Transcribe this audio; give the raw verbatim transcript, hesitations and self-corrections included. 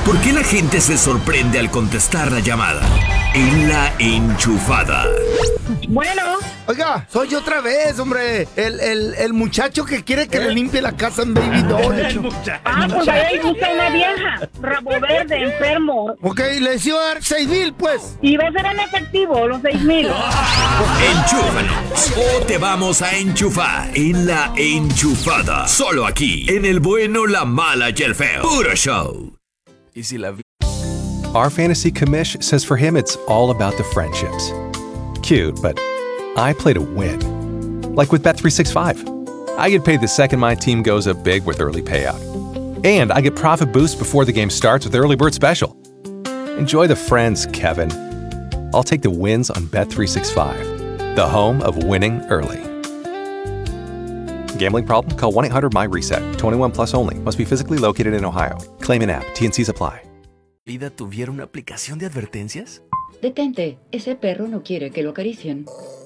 ¿Por qué la gente se sorprende al contestar la llamada? En La Enchufada. Bueno. Oiga, soy yo otra vez, hombre. El, el, el muchacho que quiere que ¿Eh? le limpie la casa en Baby Doll. Ah, pues ahí busca una vieja. Rabo verde, enfermo. Ok, les iba a dar seis mil, pues. Y va a ser en efectivo, los seis mil. Enchúfanos o te vamos a enchufar en La Enchufada. Solo aquí, en el bueno, la mala y el feo. Puro show. Y si la... Our fantasy commish says for him it's all about the friendships. Cute, but I play to win. Like with Bet three sixty-five. I get paid the second my team goes up big with early payout. And I get profit boost before the game starts with Early Bird Special. Enjoy the friends, Kevin. I'll take the wins on Bet three sixty-five, the home of winning early. Gambling problem? Call one eight hundred my reset. twenty-one plus only. Must be physically located in Ohio. Claim in app. T and C's apply. ¿Vida tuviera una aplicación de advertencias? Detente, ese perro no quiere que lo acaricien.